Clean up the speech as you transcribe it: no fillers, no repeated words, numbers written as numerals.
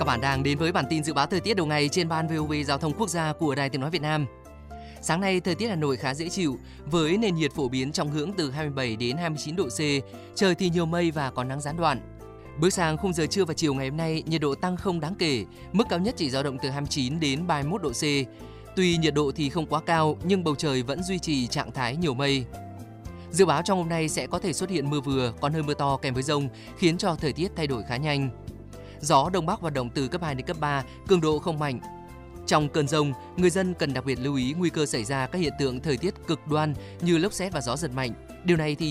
bạn đang đến với bản tin dự báo thời tiết đầu ngày trên ban VOV Giao thông Quốc gia của Đài Tiếng nói Việt Nam. Sáng nay, thời tiết Hà Nội khá dễ chịu với nền nhiệt phổ biến trong ngưỡng từ 27 đến 29 độ C, trời thì nhiều mây và có nắng gián đoạn. Bước sang khung giờ trưa và chiều ngày hôm nay, nhiệt độ tăng không đáng kể, mức cao nhất chỉ dao động từ 29 đến 31 độ C. Tuy nhiệt độ thì không quá cao nhưng bầu trời vẫn duy trì trạng thái nhiều mây. Dự báo trong hôm nay sẽ có thể xuất hiện mưa vừa, có nơi mưa to kèm với dông, khiến cho thời tiết thay đổi khá nhanh. Gió Đông Bắc hoạt động từ cấp 2 đến cấp 3, cường độ không mạnh. Trong cơn dông, người dân cần đặc biệt lưu ý nguy cơ xảy ra các hiện tượng thời tiết cực đoan như lốc sét và gió giật mạnh. Điều này thì